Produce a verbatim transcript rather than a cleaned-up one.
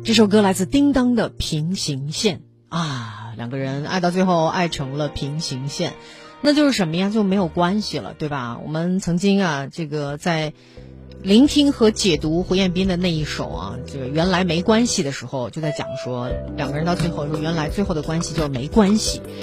这首歌来自叮当的《平行线》啊，两个人爱到最后爱成了平行线，那就是什么呀？就没有关系了，对吧？我们曾经啊，这个在聆听和解读胡彦斌的那一首啊，这个原来没关系的时候，就在讲说两个人到最后说原来最后的关系就是没关系。